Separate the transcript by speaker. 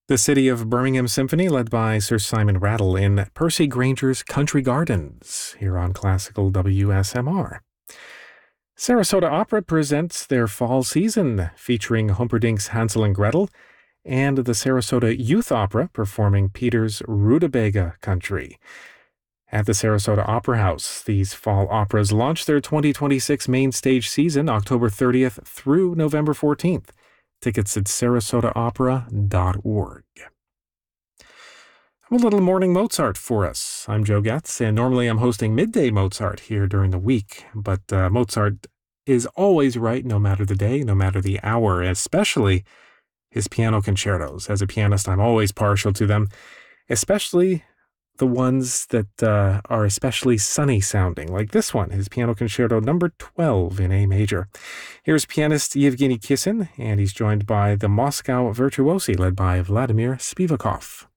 Speaker 1: The City of Birmingham Symphony, led by Sir Simon Rattle in Percy Granger's Country Gardens, here on Classical WSMR. Sarasota Opera presents their fall season, featuring Humperdinck's Hansel and Gretel, and the Sarasota Youth Opera performing Peter's Rutabaga Country. At the Sarasota Opera House, these fall operas launch their 2026 main stage season October 30th through November 14th. Tickets at sarasotaopera.org. A little morning Mozart for us. I'm Joe Getz, and normally I'm hosting Midday Mozart here during the week, but Mozart is always right no matter the day, no matter the hour, especially his piano concertos. As a pianist, I'm always partial to them, especially the ones that are especially sunny sounding, like this one, his piano concerto number 12 in A major. Here's pianist Yevgeny Kissin, and he's joined by the Moscow Virtuosi, led by Vladimir Spivakov.